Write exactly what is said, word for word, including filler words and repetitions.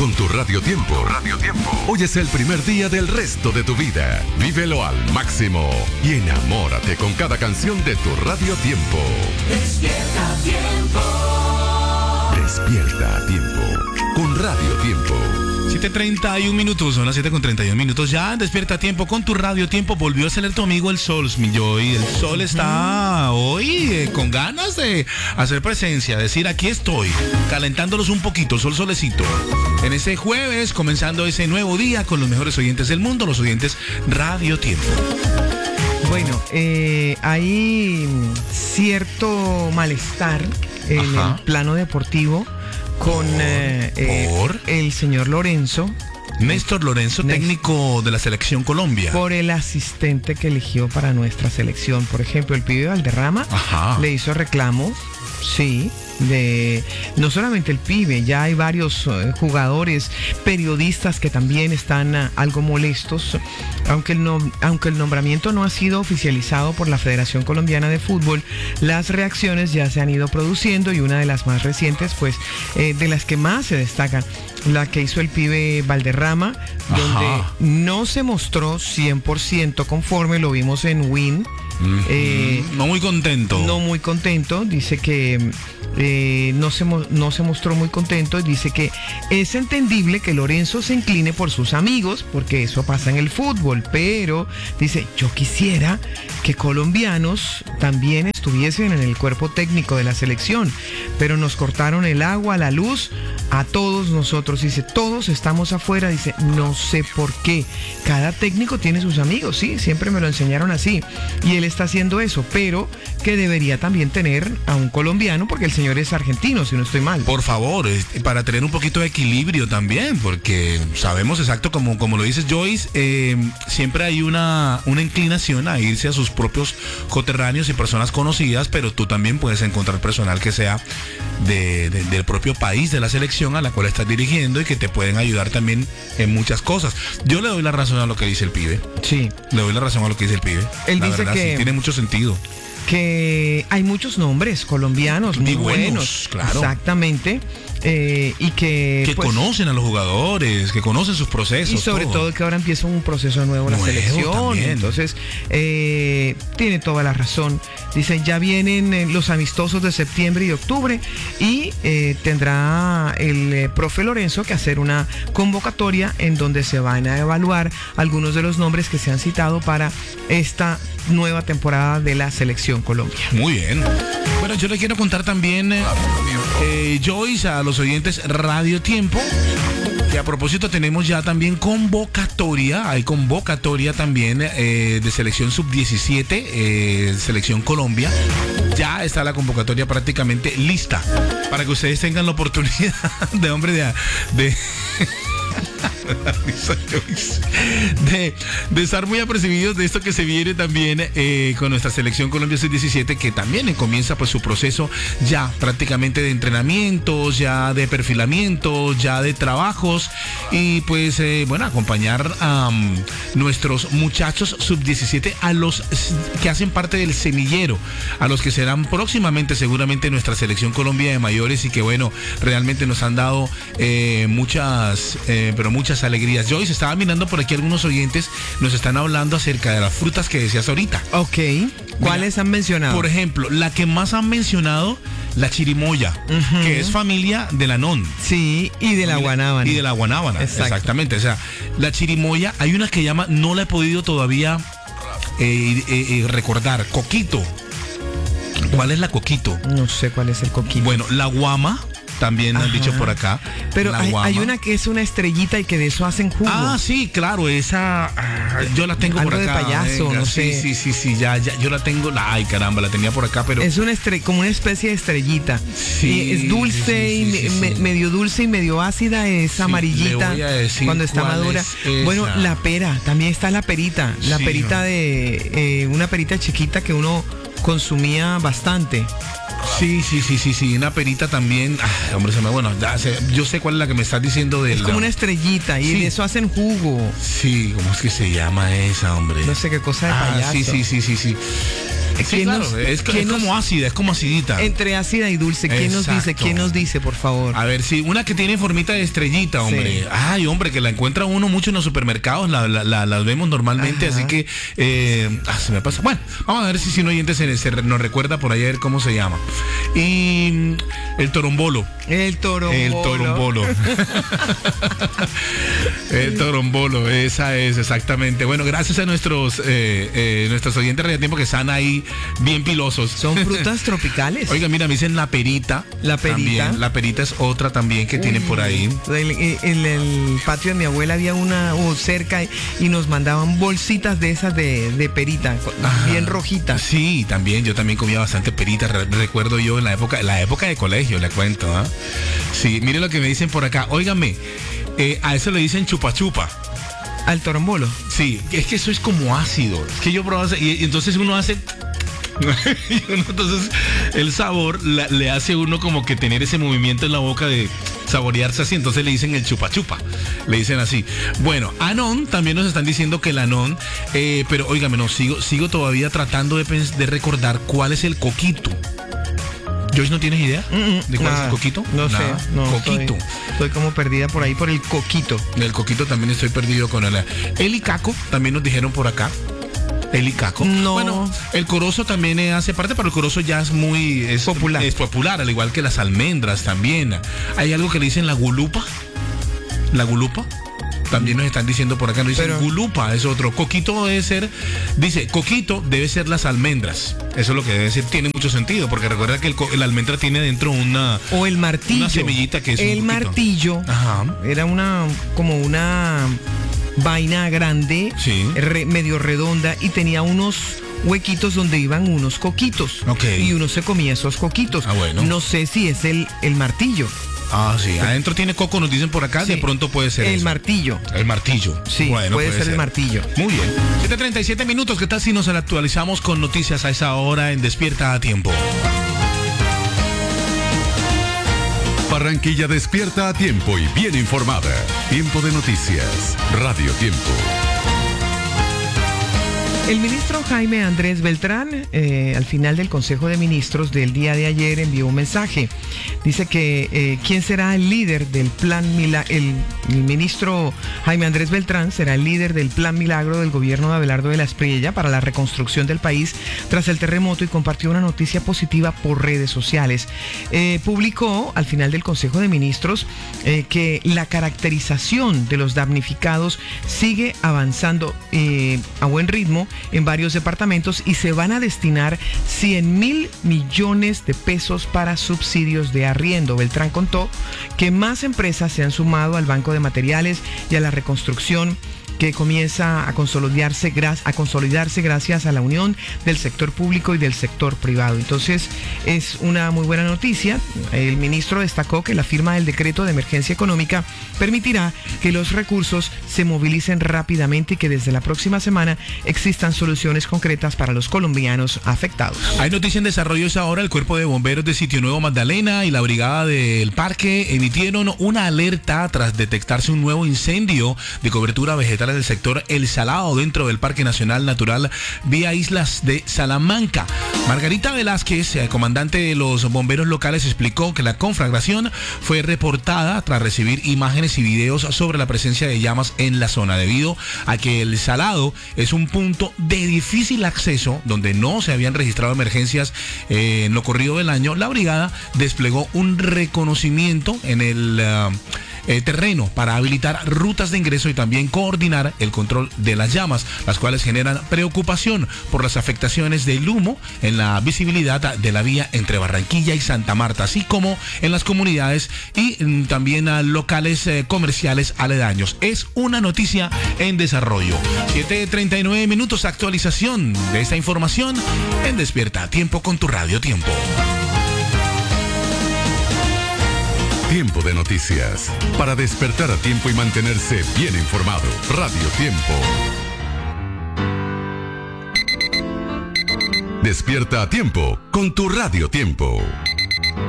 con tu Radio Tiempo. Radio Tiempo. Hoy es el primer día del resto de tu vida. Vívelo al máximo y enamórate con cada canción de tu Radio Tiempo. Despierta Tiempo. Despierta a tiempo con Radio Tiempo. siete treinta y un minutos, son las siete con treinta y un minutos. Ya despierta a tiempo con tu Radio Tiempo. Volvió a salir tu amigo el sol, mi Joy. El sol está hoy eh, con ganas de hacer presencia, decir aquí estoy, calentándolos un poquito, sol solecito. En ese jueves, comenzando ese nuevo día con los mejores oyentes del mundo, los oyentes Radio Tiempo. Bueno, eh, hay cierto malestar en Ajá. el plano deportivo con eh, eh, ¿Por? el señor Lorenzo. Néstor Lorenzo, Néstor. técnico de la Selección Colombia. Por el asistente que eligió para nuestra selección. Por ejemplo, el pibe Valderrama Ajá. le hizo reclamos, sí, de no solamente el pibe, ya hay varios eh, jugadores, periodistas que también están uh, algo molestos, aunque el, nom- aunque el nombramiento no ha sido oficializado por la Federación Colombiana de Fútbol, las reacciones ya se han ido produciendo y una de las más recientes, pues, eh, de las que más se destacan, la que hizo el pibe Valderrama, donde Ajá. no se mostró cien por ciento conforme, lo vimos en Win. Mm-hmm. Eh, no muy contento. No muy contento, dice que eh, no, se mo- no se mostró muy contento y dice que es entendible que Lorenzo se incline por sus amigos, porque eso pasa en el fútbol, pero dice, yo quisiera que colombianos también estuviesen en el cuerpo técnico de la selección, pero nos cortaron el agua, la luz, a todos nosotros, dice, todos estamos afuera, dice, no sé por qué, cada técnico tiene sus amigos, sí, siempre me lo enseñaron así, y él está haciendo eso, pero que debería también tener a un colombiano, porque el señor es argentino, si no estoy mal. Por favor, este, para tener un poquito de equilibrio también, porque sabemos exacto, como, como lo dices Joyce, eh, siempre hay una, una inclinación a irse a sus propios coterráneos y personas conocidas, pero tú también puedes encontrar personal que sea de, de, del propio país, de la selección a la cual estás dirigiendo y que te pueden ayudar también en muchas cosas. Yo le doy la razón a lo que dice el pibe. Sí. Le doy la razón a lo que dice el pibe. Él la dice verdad, que- sí, tiene mucho sentido. Que hay muchos nombres colombianos muy Y buenos, buenos, claro. Exactamente, eh, y que, Que pues, conocen a los jugadores, que conocen sus procesos. y sobre todo que ahora empieza un proceso nuevo en la Nuevo selección, también. entonces eh, tiene toda la razón. Dicen, ya vienen eh, los amistosos de septiembre y octubre y eh, tendrá el eh, profe Lorenzo que hacer una convocatoria en donde se van a evaluar algunos de los nombres que se han citado para esta nueva temporada de la selección Colombia. Muy bien. Bueno, yo le quiero contar también, eh, eh, Joyce, a los oyentes Radio Tiempo, que a propósito tenemos ya también convocatoria, hay convocatoria también eh, de selección sub diecisiete, eh, selección Colombia. Ya está la convocatoria prácticamente lista para que ustedes tengan la oportunidad de, hombre, de... de De, de estar muy apercibidos de esto que se viene también eh, con nuestra selección Colombia sub diecisiete, que también comienza pues su proceso ya prácticamente de entrenamientos, ya de perfilamientos, ya de trabajos y pues eh, bueno, acompañar a um, nuestros muchachos sub diecisiete, a los que hacen parte del semillero, a los que serán próximamente seguramente nuestra selección Colombia de mayores y que bueno, realmente nos han dado eh, muchas eh, pero muchas alegrías. Joyce, estaba mirando por aquí algunos oyentes, nos están hablando acerca de las frutas que decías ahorita. Ok, ¿cuáles Mira, han mencionado? Por ejemplo, la que más han mencionado, la chirimoya, Ujú. que es familia de la non. Sí, y de la guanábana. Y de la guanábana, Exacto. exactamente. O sea, la chirimoya, hay una que llama, no la he podido todavía eh, eh, eh, recordar, coquito. ¿Cuál es la coquito? No sé cuál es el coquito. Bueno, la guama, también han Ajá. dicho por acá. Pero la hay, guama. hay una que es una estrellita y que de eso hacen jugo. Ah, sí, claro, esa ah, yo la tengo Algo por de acá. payaso, no sí, sé. Sí, sí, sí, ya, ya, yo la tengo. La, ay, caramba, la tenía por acá, pero Es una estre como una especie de estrellita. Sí, Y es dulce sí, sí, y sí, me- sí. medio dulce y medio ácida, es Sí, amarillita le voy a decir cuando está cuál madura. es esa. Bueno, la pera, también está la perita, la Sí, perita ¿no? de eh, una perita chiquita que uno consumía bastante. sí, sí, sí, sí, sí, una perita también. Ay, hombre, se me, bueno, ya sé, yo sé cuál es la que me estás diciendo de Es la- como una estrellita y Sí. de eso hacen jugo. Sí, ¿cómo es que se llama esa, hombre? No sé qué cosa de Ah, payaso. sí, sí, sí, sí, sí. Sí, claro, nos, es, es nos, como ácida, es como acidita. Entre ácida y dulce. ¿Quién Exacto. nos dice? ¿Quién nos dice, por favor? A ver, sí, una que tiene formita de estrellita, hombre. Sí. Ay, hombre, que la encuentra uno mucho en los supermercados, la, la, la, la vemos normalmente, Ajá. así que eh, ah, se me pasa. Bueno, vamos a ver si, si un oyente se, se nos recuerda por ahí a ver cómo se llama. Y el torombolo. El torombolo. El torombolo. El torombolo, esa es exactamente. Bueno, gracias a nuestros eh, eh, nuestros oyentes de tiempo que están ahí bien pilosos. Son frutas tropicales. Oiga, mira, me dicen la perita. La perita. También. La perita es otra también que Uy, tienen por ahí. En el, el patio de mi abuela había una o cerca y nos mandaban bolsitas de esas de, de perita, Ajá. bien rojitas. Sí, también, yo también comía bastante perita, Re recuerdo yo en la época, en la época de colegio, le cuento, ¿eh? Sí, mire lo que me dicen por acá. Óigame, eh, a eso le dicen chupa chupa. ¿Al torombolo? Sí, es que eso es como ácido. Es que yo probaba y, y entonces uno hace... entonces el sabor la, le hace a uno como que tener ese movimiento en la boca de saborearse así, entonces le dicen el chupa chupa, le dicen así. Bueno, Anon, también nos están diciendo que el Anon, eh, pero óigame, no, sigo, sigo todavía tratando de, de recordar cuál es el coquito. ¿Joyce no tienes idea de cuál Nada, es el coquito? No Nada. sé, no, coquito. Estoy, estoy como perdida por ahí por el coquito. El coquito también estoy perdido con el... El icaco, también nos dijeron por acá. El icaco. No. Bueno, el corozo también hace parte, pero el corozo ya es muy es popular. Es popular, al igual que las almendras también. Hay algo que le dicen la gulupa. La gulupa. También nos están diciendo por acá, nos dicen pero, gulupa, es otro. Coquito debe ser, dice, coquito debe ser las almendras. Eso es lo que debe ser, tiene mucho sentido, porque recuerda que el, el almendra tiene dentro una... O el martillo. Una semillita que es El un martillo. Ajá. Era una, como una vaina grande, sí. re, medio redonda, y tenía unos huequitos donde iban unos coquitos. Okay. Y uno se comía esos coquitos. Ah, bueno. No sé si es el, el martillo. Ah, sí. Adentro tiene coco, nos dicen por acá, sí. De pronto puede ser El eso. martillo. El martillo. Sí, bueno, puede, puede ser, ser el martillo. Muy bien. siete treinta y siete minutos, ¿qué tal si nos actualizamos con noticias a esa hora en Despierta a Tiempo? Barranquilla despierta a tiempo y bien informada. Tiempo de noticias. Radio Tiempo. El ministro Jaime Andrés Beltrán, eh, al final del Consejo de Ministros del día de ayer, envió un mensaje. Dice que eh, quién será el líder del plan Milagro. El, el ministro Jaime Andrés Beltrán será el líder del plan Milagro del gobierno de Abelardo de la Espriella para la reconstrucción del país tras el terremoto, y compartió una noticia positiva por redes sociales. Eh, publicó al final del Consejo de Ministros eh, que la caracterización de los damnificados sigue avanzando eh, a buen ritmo en varios departamentos, y se van a destinar cien mil millones de pesos para subsidios de arriendo. Beltrán contó que más empresas se han sumado al banco de materiales y a la reconstrucción, que comienza a consolidarse, a consolidarse gracias a la unión del sector público y del sector privado. Entonces, es una muy buena noticia. El ministro destacó que la firma del decreto de emergencia económica permitirá que los recursos se movilicen rápidamente y que desde la próxima semana existan soluciones concretas para los colombianos afectados. Hay noticia en desarrollo ahora. El Cuerpo de Bomberos de Sitio Nuevo Magdalena y la Brigada del Parque emitieron una alerta tras detectarse un nuevo incendio de cobertura vegetal del sector El Salado dentro del Parque Nacional Natural Vía Islas de Salamanca. Margarita Velázquez, comandante de los bomberos locales, explicó que la conflagración fue reportada tras recibir imágenes y videos sobre la presencia de llamas en la zona, debido a que El Salado es un punto de difícil acceso donde no se habían registrado emergencias eh, en lo corrido del año. La brigada desplegó un reconocimiento en el uh, Eh, terreno para habilitar rutas de ingreso y también coordinar el control de las llamas, las cuales generan preocupación por las afectaciones del humo en la visibilidad de la vía entre Barranquilla y Santa Marta, así como en las comunidades y mm, también a locales eh, comerciales aledaños. Es una noticia en desarrollo. siete treinta y nueve minutos, actualización de esta información en Despierta a Tiempo con tu Radio Tiempo. Tiempo de noticias. Para despertar a tiempo y mantenerse bien informado. Radio Tiempo. Despierta a tiempo con tu Radio Tiempo.